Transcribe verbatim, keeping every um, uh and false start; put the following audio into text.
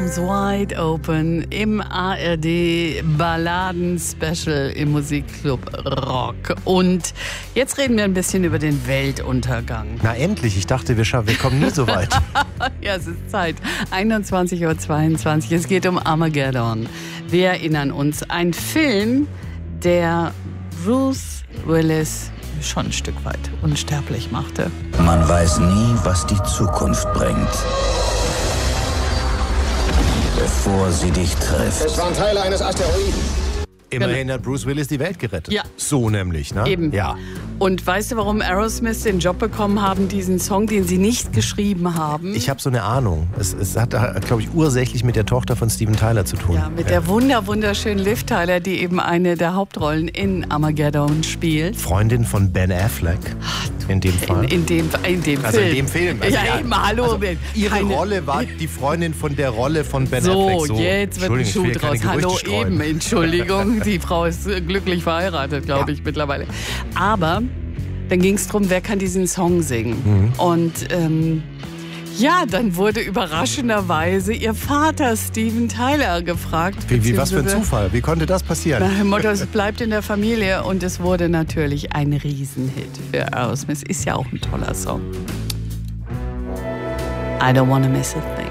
Arms Wide Open im A R D Balladen-Special im Musikclub Rock. Und jetzt reden wir ein bisschen über den Weltuntergang. Na endlich, ich dachte, wir, schaffen, wir kommen nie so weit. Ja, es ist Zeit. einundzwanzig Uhr zweiundzwanzig, es geht um Armageddon. Wir erinnern uns, ein Film, der Bruce Willis schon ein Stück weit unsterblich machte. Man weiß nie, was die Zukunft bringt, bevor sie dich trifft. Es waren Teile eines Asteroiden. Immerhin hat Bruce Willis die Welt gerettet. Ja. So nämlich, ne? Eben. Ja. Und weißt du, warum Aerosmith den Job bekommen haben, diesen Song, den sie nicht geschrieben haben? Ich habe so eine Ahnung. Es, es hat, glaube ich, ursächlich mit der Tochter von Steven Tyler zu tun. Ja, mit der wunder wunderschönen Liv Tyler, die eben eine der Hauptrollen in Armageddon spielt. Freundin von Ben Affleck. In dem Fall. In, in dem, in dem also Film. in dem Film. Also ja, ja, eben, hallo. Also ihre Keine, Rolle war die Freundin von der Rolle von Ben so, Affleck. So, jetzt wird ein Schuh ich will draus. keine Hallo, Gerüchte streuen. eben, Entschuldigung. Die Frau ist glücklich verheiratet, glaube Ja. ich, mittlerweile. Aber dann ging es darum, wer kann diesen Song singen. Mhm. Und ähm, ja, dann wurde überraschenderweise ihr Vater Steven Tyler gefragt. Wie, wie, was für ein beziehungsweise Zufall. Wie konnte das passieren? Nach dem Motto, es bleibt in der Familie. Und es wurde natürlich ein Riesenhit für Aerosmith. Ist ja auch ein toller Song. I don't wanna miss a thing.